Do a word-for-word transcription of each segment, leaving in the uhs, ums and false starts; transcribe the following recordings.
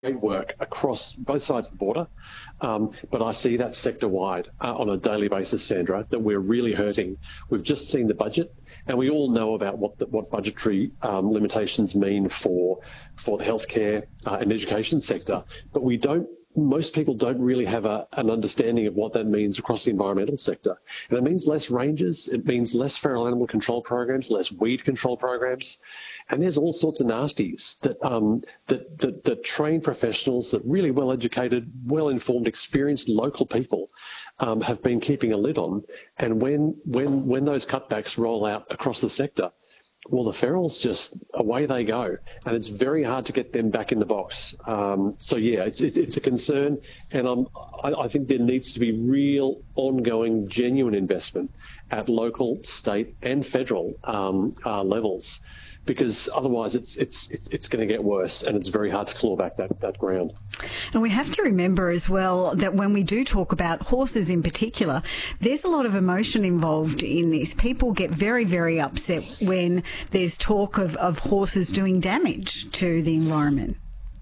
great work across both sides of the border, um, but I see that sector-wide uh, on a daily basis, Sandra, that we're really hurting. We've just seen the budget, and we all know about what the, what budgetary um, limitations mean for for the healthcare uh, and education sector, but we don't. Most people don't really have a, an understanding of what that means across the environmental sector. And it means less ranges, it means less feral animal control programs, less weed control programs. And there's all sorts of nasties that, um, that, that, that train professionals, that really well-educated, well-informed, experienced local people um, have been keeping a lid on. And when, when, when those cutbacks roll out across the sector, well, the ferals just, away they go, and it's very hard to get them back in the box. Um, so, yeah, it's it, it's a concern, and um, I, I think there needs to be real, ongoing, genuine investment at local, state and federal um, uh, levels, because otherwise it's it's it's, it's going to get worse, and it's very hard to claw back that, that ground. And we have to remember as well that when we do talk about horses in particular, there's a lot of emotion involved in this. People get very, very upset when there's talk of, of horses doing damage to the environment.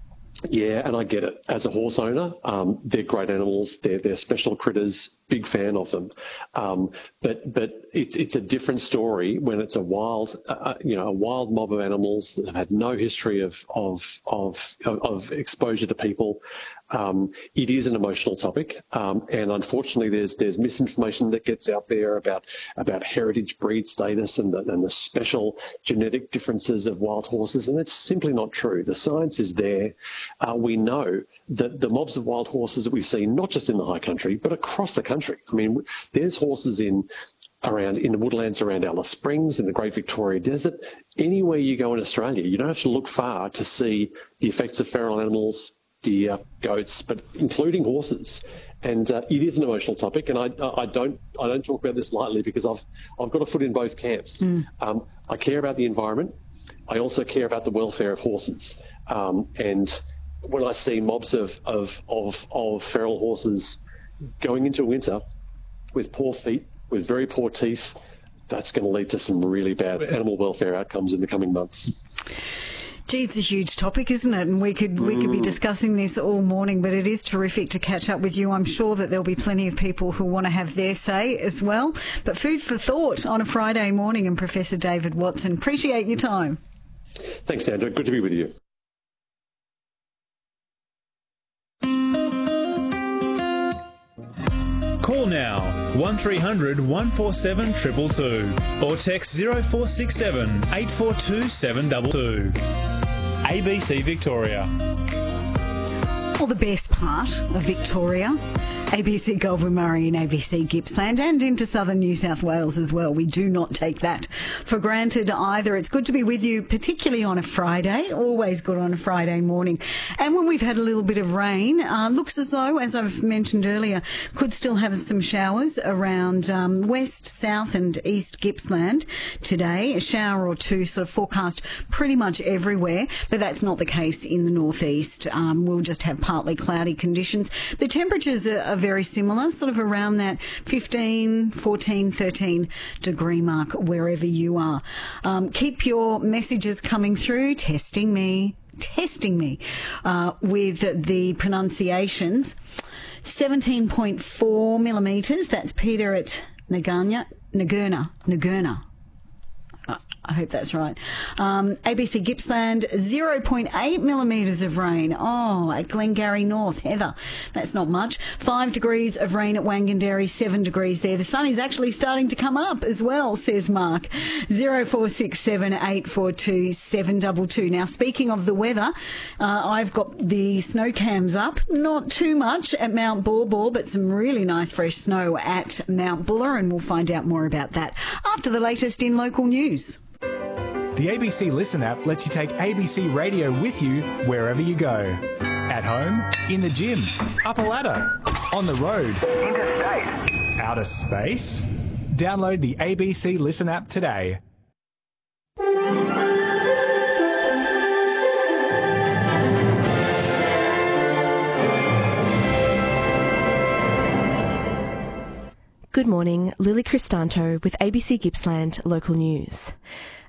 Yeah, and I get it. As a horse owner, um, they're great animals. They're they're special critters. Big fan of them. Um, but but it's it's a different story when it's a wild, uh, you know, a wild mob of animals that have had no history of of of of exposure to people. Um, it is an emotional topic, um, and unfortunately, there's there's misinformation that gets out there about about heritage breed status and the, and the special genetic differences of wild horses, and it's simply not true. The science is there. Uh, we know that the mobs of wild horses that we see, not just in the high country, but across the country. I mean, there's horses in around in the woodlands around Alice Springs, in the Great Victoria Desert. Anywhere you go in Australia, you don't have to look far to see the effects of feral animals, deer, goats, but including horses. And uh, it is an emotional topic, and I, I don't I don't talk about this lightly because I've I've got a foot in both camps. Mm. Um, I care about the environment. I also care about the welfare of horses. Um, and when I see mobs of, of of of feral horses going into winter with poor feet, with very poor teeth, that's going to lead to some really bad animal welfare outcomes in the coming months. Gee, it's a huge topic, isn't it? And we could we could be discussing this all morning, but it is terrific to catch up with you. I'm sure that there'll be plenty of people who want to have their say as well. But food for thought on a Friday morning, and Professor David Watson, appreciate your time. Thanks, Sandra. Good to be with you. Call now one three hundred one four seven two two two or text zero four six seven eight four two seven two two. A B C Victoria. Well, the best part of Victoria, A B C Goulburn Murray and A B C Gippsland, and into southern New South Wales as well. We do not take that for granted either. It's good to be with you, particularly on a Friday. Always good on a Friday morning. And when we've had a little bit of rain, uh, looks as though, as I've mentioned earlier, could still have some showers around um, west, south and east Gippsland today. A shower or two sort of forecast pretty much everywhere, but that's not the case in the northeast. Um, we'll just have partly cloudy conditions. The temperatures are, are very similar, sort of around that fifteen, fourteen, thirteen degree mark wherever you are. Um, keep your messages coming through, testing me, testing me uh, with the pronunciations. seventeen point four millimetres, that's Peter at Nagurna, Nagurna, Nagurna. I hope that's right. Um, A B C Gippsland, zero point eight millimetres of rain. Oh, at Glengarry North, Heather. That's not much. Five degrees of rain at Wanganderry, seven degrees there. The sun is actually starting to come up as well, says Mark. zero four six seven eight four two seven two two. Now, speaking of the weather, uh, I've got the snow cams up. Not too much at Mount Baw Baw, but some really nice fresh snow at Mount Buller, and we'll find out more about that after the latest in local news. The A B C Listen app lets you take A B C Radio with you wherever you go. At home, in the gym, up a ladder, on the road, interstate, outer space. Download the A B C Listen app today. Good morning, Lily Cristanto with A B C Gippsland Local News.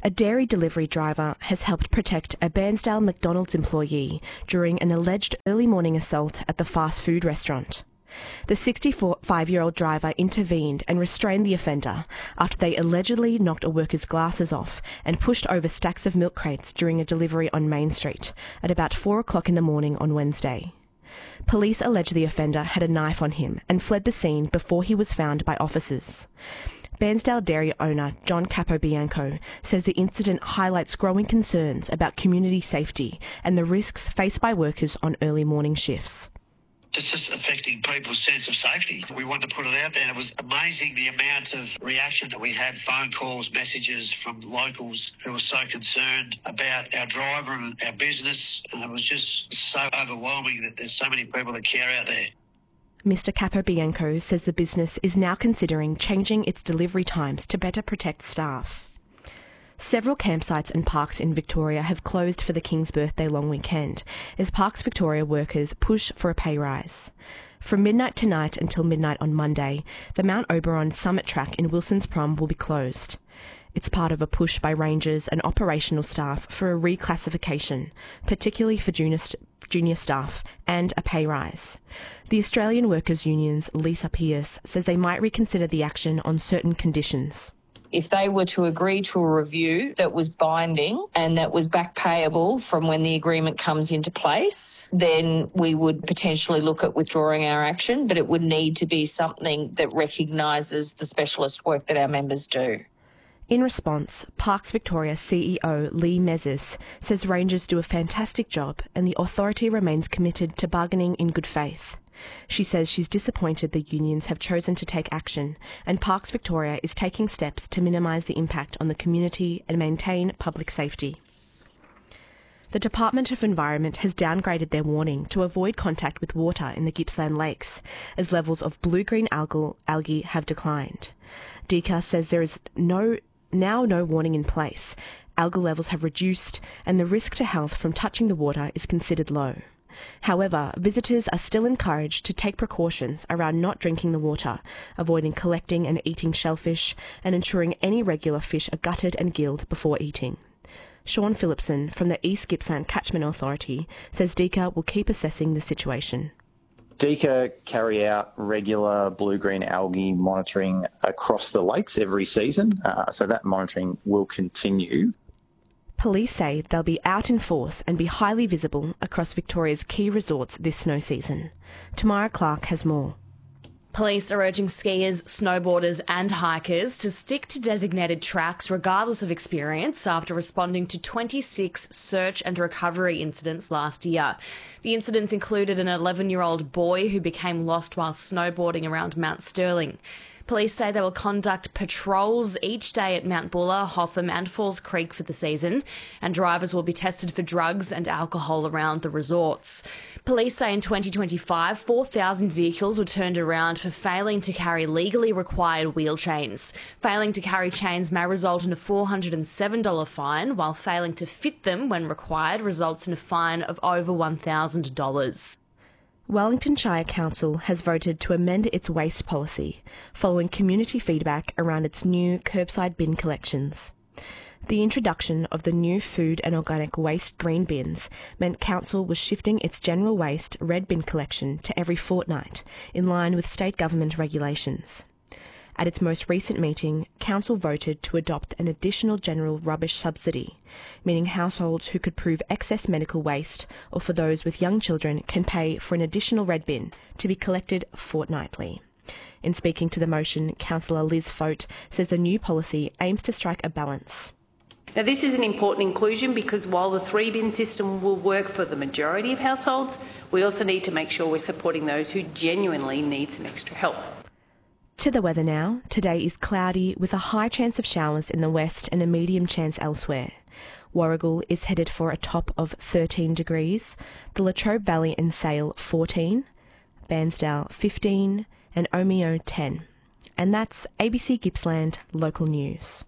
A dairy delivery driver has helped protect a Bairnsdale McDonald's employee during an alleged early morning assault at the fast food restaurant. The sixty-five-year-old driver intervened and restrained the offender after they allegedly knocked a worker's glasses off and pushed over stacks of milk crates during a delivery on Main Street at about four o'clock in the morning on Wednesday. Police allege the offender had a knife on him and fled the scene before he was found by officers. Bairnsdale dairy owner John Capobianco says the incident highlights growing concerns about community safety and the risks faced by workers on early morning shifts. It's just affecting people's sense of safety. We wanted to put it out there, and it was amazing the amount of reaction that we had, phone calls, messages from locals who were so concerned about our driver and our business, and it was just so overwhelming that there's so many people that care out there. Mister Capobianco says the business is now considering changing its delivery times to better protect staff. Several campsites and parks in Victoria have closed for the King's Birthday long weekend as Parks Victoria workers push for a pay rise. From midnight tonight until midnight on Monday, the Mount Oberon Summit Track in Wilson's Prom will be closed. It's part of a push by rangers and operational staff for a reclassification, particularly for junior, st- junior staff, and a pay rise. The Australian Workers' Union's Lisa Pearce says they might reconsider the action on certain conditions. If they were to agree to a review that was binding and that was back payable from when the agreement comes into place, then we would potentially look at withdrawing our action, but it would need to be something that recognises the specialist work that our members do. In response, Parks Victoria C E O Lee Mezzis says rangers do a fantastic job and the authority remains committed to bargaining in good faith. She says she's disappointed the unions have chosen to take action, and Parks Victoria is taking steps to minimise the impact on the community and maintain public safety. The Department of Environment has downgraded their warning to avoid contact with water in the Gippsland Lakes, as levels of blue-green algal, algae have declined. D E C A says there is no now no warning in place. Algal levels have reduced, and the risk to health from touching the water is considered low. However, visitors are still encouraged to take precautions around not drinking the water, avoiding collecting and eating shellfish, and ensuring any regular fish are gutted and gilled before eating. Sean Phillipson from the East Gippsland Catchment Authority says D E C A will keep assessing the situation. D E C A carry out regular blue-green algae monitoring across the lakes every season, uh, so that monitoring will continue. Police say they'll be out in force and be highly visible across Victoria's key resorts this snow season. Tamara Clark has more. Police are urging skiers, snowboarders and hikers to stick to designated tracks regardless of experience after responding to twenty-six search and recovery incidents last year. The incidents included an eleven-year-old boy who became lost while snowboarding around Mount Sterling. Police say they will conduct patrols each day at Mount Buller, Hotham and Falls Creek for the season, and drivers will be tested for drugs and alcohol around the resorts. Police say in twenty twenty-five, four thousand vehicles were turned around for failing to carry legally required wheel chains. Failing to carry chains may result in a four hundred seven dollars fine, while failing to fit them when required results in a fine of over one thousand dollars. Wellington Shire Council has voted to amend its waste policy following community feedback around its new curbside bin collections. The introduction of the new food and organic waste green bins meant Council was shifting its general waste red bin collection to every fortnight, in line with state government regulations. At its most recent meeting, Council voted to adopt an additional general rubbish subsidy, meaning households who could prove excess medical waste or for those with young children can pay for an additional red bin to be collected fortnightly. In speaking to the motion, Councillor Liz Fote says the new policy aims to strike a balance. Now, this is an important inclusion because while the three-bin system will work for the majority of households, we also need to make sure we're supporting those who genuinely need some extra help. To the weather now. Today is cloudy with a high chance of showers in the west and a medium chance elsewhere. Warragul is headed for a top of thirteen degrees, the Latrobe Valley and Sale fourteen, Bairnsdale fifteen and Omeo ten. And that's A B C Gippsland Local News.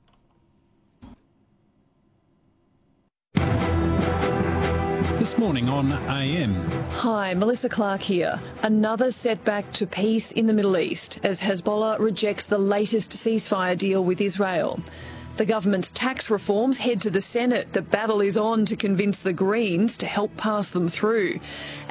This morning on A M. Hi, Melissa Clark here. Another setback to peace in the Middle East as Hezbollah rejects the latest ceasefire deal with Israel. The government's tax reforms head to the Senate. The battle is on to convince the Greens to help pass them through.